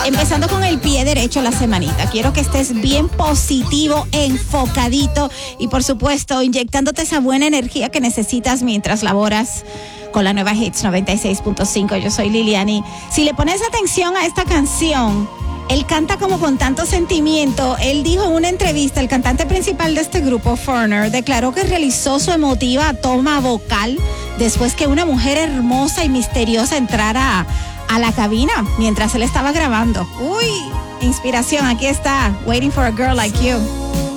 Empezando con el pie derecho la semanita. Quiero que estés bien positivo, enfocadito y por supuesto inyectándote esa buena energía que necesitas mientras laboras con la nueva Hits 96.5. Yo soy Liliani. Si le pones atención a esta canción, él canta como con tanto sentimiento. Él dijo en una entrevista, el cantante principal de este grupo, Foreigner, declaró que realizó su emotiva toma vocal después que una mujer hermosa y misteriosa entrara a la cabina mientras él estaba grabando. Uy, inspiración, aquí está, Waiting for a Girl Like You.